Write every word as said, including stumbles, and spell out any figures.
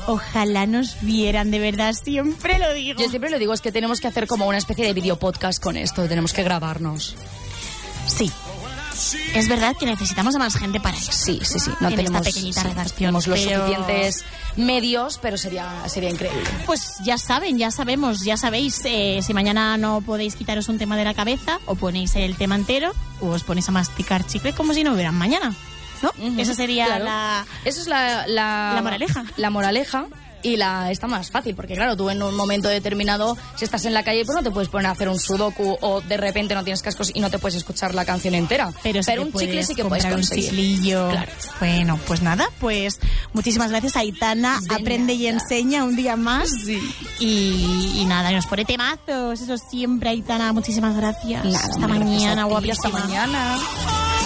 Ojalá nos vieran, de verdad, siempre lo digo. Yo siempre lo digo, es que tenemos que hacer como una especie de video podcast con esto, tenemos que grabarnos. Sí. Es verdad que necesitamos a más gente para eso. Sí, sí, sí. No en tenemos, esta pequeñita sí, redacción. Tenemos los pero... suficientes medios, pero sería, sería increíble. Pues ya saben, ya sabemos, ya sabéis, eh, si mañana no podéis quitaros un tema de la cabeza, o ponéis el tema entero, o os ponéis a masticar chicle como si no hubieran mañana, ¿no? Uh-huh, esa sería claro. la... Eso es la, la... La moraleja. La moraleja. Y la está más fácil, porque claro, tú en un momento determinado, si estás en la calle, pues no te puedes poner a hacer un sudoku o de repente no tienes cascos y no te puedes escuchar la canción entera. Pero, Pero un chicle sí que puedes conseguir. Un chiclillo. Claro. Bueno, pues nada, pues muchísimas gracias, Aitana. De Aprende nada. Y enseña un día más. Sí. Y, y nada, nos pone temazos. Eso siempre, Aitana. Muchísimas gracias. Nada, hasta mañana, guapísima. guapísima. Hasta mañana.